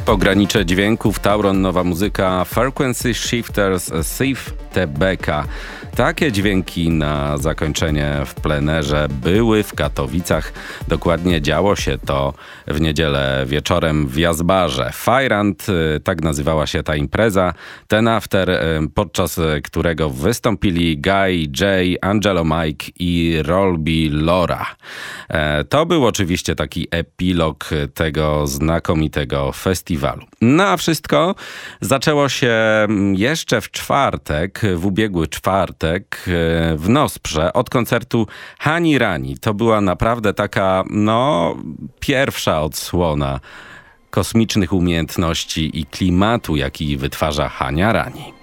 Pogranicze dźwięków, Tauron, nowa muzyka, Frequency Shifters, Sif Tebeka. Takie dźwięki na zakończenie w plenerze były w Katowicach. Dokładnie działo się to w niedzielę wieczorem w Jazbarze. Fajrant, tak nazywała się ta impreza. Ten after, podczas którego wystąpili Guy, Jay, Angelo Mike i Rolby Lora. To był oczywiście taki epilog tego znakomitego festiwalu. No a wszystko zaczęło się jeszcze w czwartek, w ubiegły czwartek w Nosprze od koncertu Hani Rani. To była naprawdę taka, pierwsza odsłona kosmicznych umiejętności i klimatu, jaki wytwarza Hania Rani.